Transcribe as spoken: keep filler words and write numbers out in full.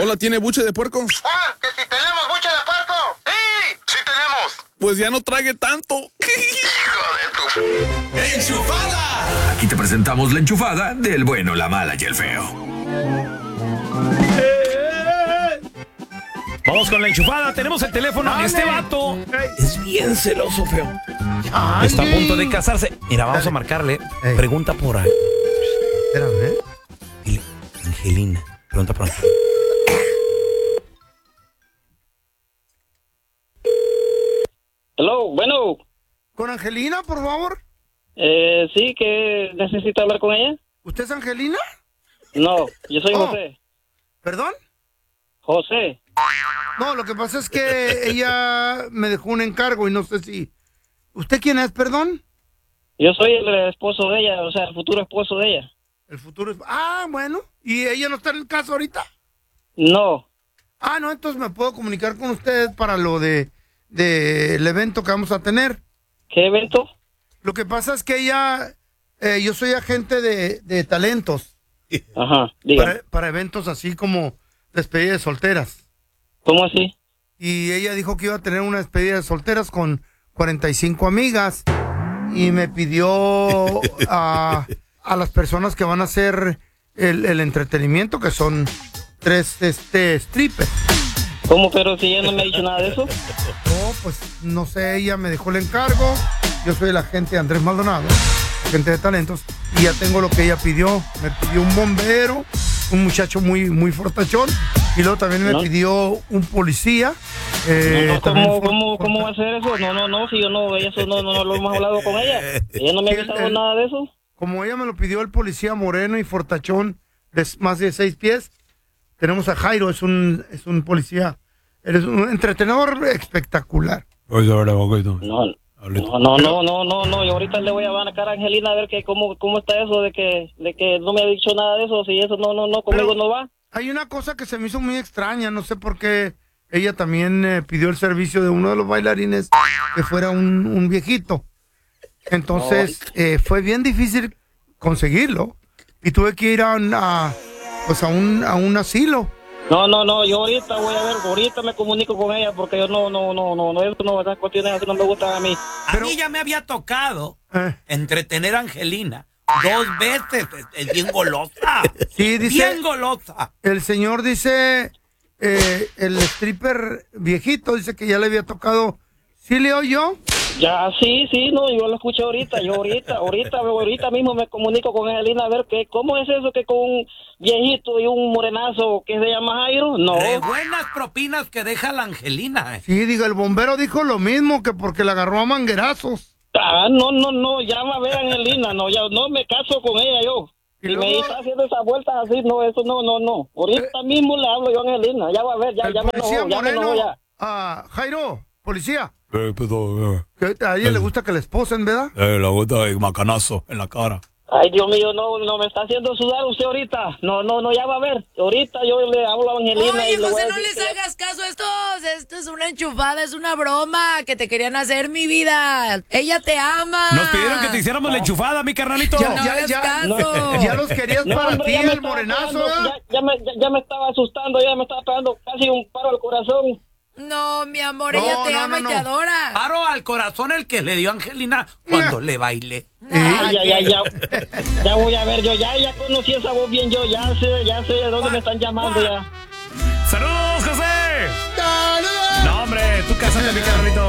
Hola, ¿tiene buche de puerco? ¡Ah! ¡Que si tenemos buche de puerco! ¡Sí! ¡Sí tenemos! Pues ya no trague tanto. ¡Hijo de tu... ¡Enchufada! Aquí te presentamos la enchufada del bueno, la mala y el feo. Vamos con la enchufada. Tenemos el teléfono. Dale. Este vato es bien celoso, feo. Está a punto de casarse. Mira, vamos Dale. a marcarle. Ey. Pregunta por ahí. Espérame, ¿eh? Dile, Angelina. Pregunta por Angelina. Hello, bueno, ¿Con Angelina, por favor? eh, sí, que necesito hablar con ella. ¿Usted es Angelina? No, yo soy Oh. José. ¿Perdón? José. No, lo que pasa es que ella me dejó un encargo y no sé si... ¿Usted quién es, perdón? Yo soy el esposo de ella, o sea, el futuro esposo de ella. El futuro es... Ah, bueno. ¿Y ella no está en el caso ahorita? No. Ah, no, entonces me puedo comunicar con usted para lo de, de el evento que vamos a tener. ¿Qué evento? Lo que pasa es que ella... eh, yo soy agente de, de talentos Ajá, diga. para, para eventos así como despedida de solteras. ¿Cómo así? Y ella dijo que iba a tener una despedida de solteras con cuarenta y cinco amigas y me pidió a, a las personas que van a hacer el, el entretenimiento, que son tres este strippers. ¿Cómo? Pero si ella no me ha dicho nada de eso. No, pues no sé, ella me dejó el encargo. Yo soy el agente Andrés Maldonado, agente de talentos, y ya tengo lo que ella pidió. Me pidió un bombero, un muchacho muy, muy fortachón, y luego también me ¿No? pidió un policía. Eh, No, no, también ¿cómo, for- cómo, ¿Cómo va a ser eso? No, no, no, si yo no, eso no, no, no lo hemos hablado con ella. Ella no me ha Sí, el- avisado el- nada de eso. Como ella me lo pidió el policía moreno y fortachón de s- más de seis pies, tenemos a Jairo, es un, es un policía, eres un entretenedor espectacular. No, no, no, no, no, no, no, yo ahorita le voy a marcar a Angelina a ver que cómo, cómo está eso de que, de que no me ha dicho nada de eso, si eso no, no, no, conmigo Pero- no va. Hay una cosa que se me hizo muy extraña, no sé por qué ella también eh, pidió el servicio de uno de los bailarines que fuera un, un viejito. Entonces eh, fue bien difícil conseguirlo y tuve que ir a, un- a, pues a un a un asilo. No, no, no, yo ahorita voy a ver, ahorita me comunico con ella porque yo no, no, no, no, no, eso no, esas cuestiones así no me gustan a mí. A Pero- mí ya me había tocado Eh, entretener a Angelina dos veces. Es, es bien golosa. sí, dice Bien golosa. el señor, dice eh, el stripper viejito, dice que ya le había tocado. ¿Sí le oyó? Ya, sí, sí, no, yo lo escuché ahorita, yo ahorita, ahorita, ahorita mismo me comunico con Angelina a ver que, ¿cómo es eso que con un viejito y un morenazo que se llama Jairo? No. De buenas propinas que deja la Angelina. eh. Sí, diga, el bombero dijo lo mismo, que porque la agarró a manguerazos. Ah, no, no, no, ya va a ver Angelina, no, ya no me caso con ella yo. Y Y luego- me está haciendo esas vueltas así, no, eso no, no, no. Ahorita mismo le hablo yo a Angelina, ya va a ver, ya, El ya me policía enojó, ya me moreno, enojó ya. ah, Jairo, policía, Eh, pero, eh, que a ella le gusta que la esposen, ¿verdad? eh, la gota de macanazo en la cara. Ay, Dios mío, no, no me está haciendo sudar usted ahorita. No, no, no, ya va a ver. Ahorita yo le hablo a Angelina Oye, y le voy José, a no decir les que- hagas caso a estos. Esto es una enchufada, es una broma que te querían hacer, mi vida. Ella te ama. Nos pidieron que te hiciéramos la enchufada, mi carnalito. Ya, No ya, hagas ya. caso. Ya los querías No, para hombre, ti, ya me el estaba morenazo, pegando, ¿verdad? ya, ya, me, ya, ya me estaba asustando, ya me estaba pegando casi un paro al corazón. No, mi amor, No, ella te no, ama no, y te no. adora. Paro al corazón el que le dio a Angelina cuando le bailé. Ay, ya, ya, ya. Ya voy a ver, yo ya, ya conocí esa voz bien, yo ya sé, ya sé de dónde me están llamando ya. ¡Saludos, José! ¡Saludos! No, hombre, tú cásate, mi carnalito.